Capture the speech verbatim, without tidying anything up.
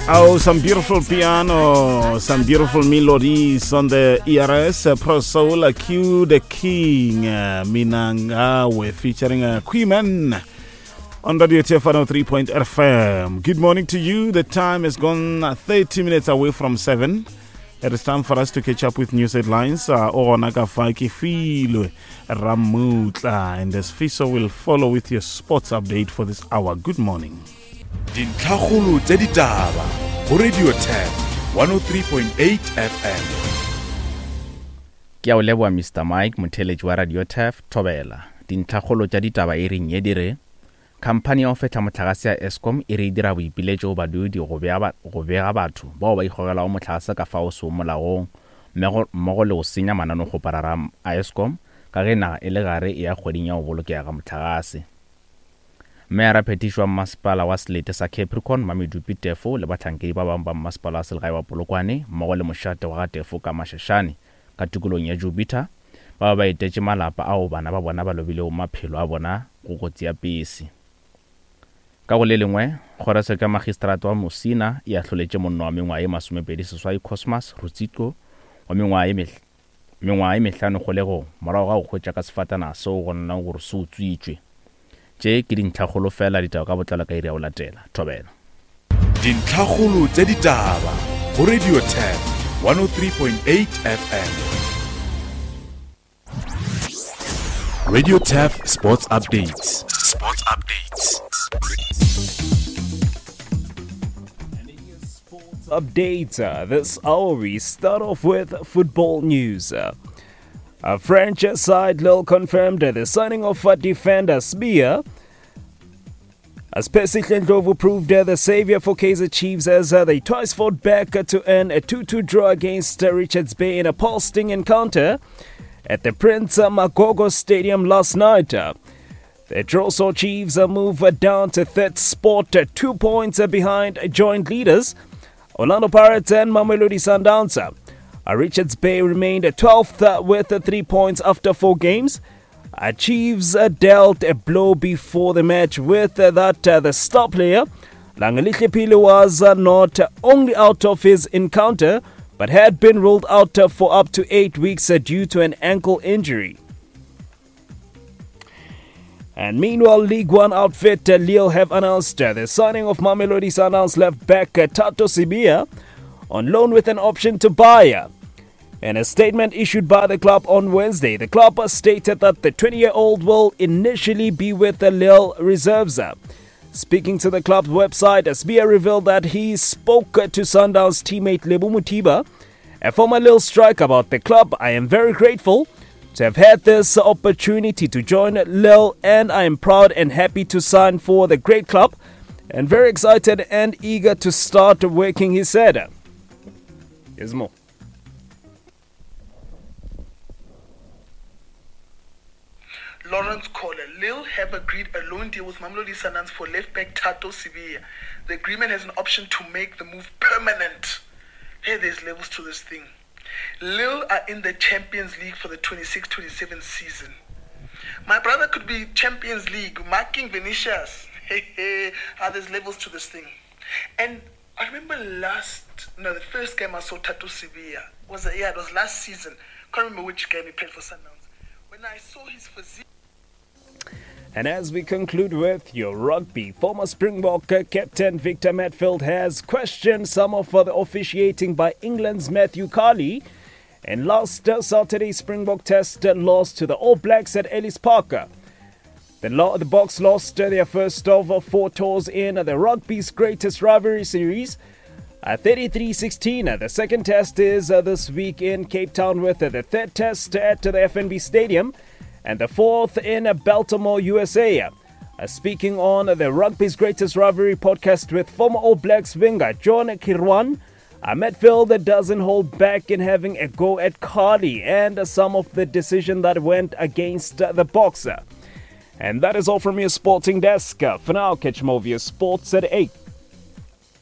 Oh, some beautiful piano, some beautiful melodies on the E R S uh, Pro Soul, uh, Q the King, uh, Minangawe, featuring uh, Queeman on Radio T F one oh three point F M. Good morning to you. The time has gone uh, thirty minutes away from seven. It is time for us to catch up with news headlines. Uh, Nakafaki Filo Ramutla, and this Fiso will follow with your sports update for this hour. Good morning. Dintlhagolo tse ditaba go Radio T F one oh three point eight F M. Ke a o leboa Mister Mike Motheletši wa Radio T F Thobela. Dintlhagolo tša ditaba e reng ye dire. Company ya ofetla motlakase ya Eskom e re dira boipiletšo badudi go bega batho bao ba ikgogelago motlakase ka fao se molaong mmogo le go senya manano go parara a Eskom ka ge naga e le gare e ya kgweding ya go bolokega ga motlakase. Mme ra phetišwa masepala wa Selete sa Capricorn Mamedupi Tefo le batlhankedi ba bang ba masepala wa selegae wa Polokwane mmogo le mošate wa ga Tefo ka Mashashane ka tikolong ya Jupiter ba ba etetše malapa ao bana ba bona ba lobile maphelo a bona go kotsi ya pesi. Ka go le lengwe kgorese ka magistrata wa Mosina e atlholetše monno wa mengwae masomepedi seswai Cosmas Rutsitko wa mengwae mengwae mehlano go lego morago ga go hwetša ka sefatana seo go nna gore se utswitšwe. Tše ke dintlhagolo fela ditaba ka botlalo ka iri ya o latela. Thobela. Dintlhagolo tse ditaba go Radio T F one oh three point eight F M. Radio T F Sports Updates. Sports Updates. Updates uh, this hour. We start off with football news. Uh, a French side Lille confirmed the signing of uh, defender Sbier. As Percy Ndlovu proved uh, the saviour for Kaizer Chiefs as uh, they twice fought back uh, to earn a two two draw against uh, Richards Bay in a pulsing encounter at the Prince uh, Magogo Stadium last night. Uh, the draw saw Chiefs uh, move uh, down to third spot, uh, two points uh, behind uh, joint leaders Orlando Pirates and Mamelodi Sundowns. Uh, Richards Bay remained twelfth uh, with uh, three points after four games. Uh, Chiefs uh, dealt a blow before the match with uh, that uh, the star player Langelihle Pile was uh, not uh, only out of his encounter but had been ruled out uh, for up to eight weeks uh, due to an ankle injury. And meanwhile, League One outfit uh, Lille have announced uh, the signing of Mamelodi Sundowns left back uh, Tato Sibia on loan with an option to buy. Uh, In a statement issued by the club on Wednesday, the club stated that the twenty-year-old will initially be with the Lille reserves. Speaking to the club's website, Sibia revealed that he spoke to Sundowns teammate Lebo Mutiba, a former Lille striker, about the club. I am very grateful to have had this opportunity to join Lille, and I am proud and happy to sign for the great club and very excited and eager to start working, he said. Here's more. Lawrence Kohler. Lille have agreed a loan deal with Mamelodi Sundowns for left-back Tato Sibia. The agreement has an option to make the move permanent. Hey, there's levels to this thing. Lille are in the Champions League for the twenty-six twenty-seven season. My brother could be Champions League, marking Vinicius. Hey, hey, ah, there's levels to this thing. And I remember last, no, the first game I saw Tato Sibia was, yeah, it was last season. Can't remember which game he played for Sundowns. When I saw his physique. And as we conclude with your rugby, former Springbok captain Victor Matfield has questioned some of the officiating by England's Matthew Carley. And last Saturday's Springbok test lost to the All Blacks at Ellis Park. The, lo- the Boks lost their first of four tours in the rugby's greatest rivalry series, thirty-three sixteen. The second test is this week in Cape Town, with the third test at the F N B Stadium and the fourth in Baltimore, U S A. Uh, speaking on the Rugby's Greatest Rivalry podcast with former All Blacks winger John Kirwan, uh, Matfield doesn't hold back in having a go at Carley and uh, some of the decision that went against uh, the Boxer. And that is all from your sporting desk. Uh, for now, catch more of your sports at eight.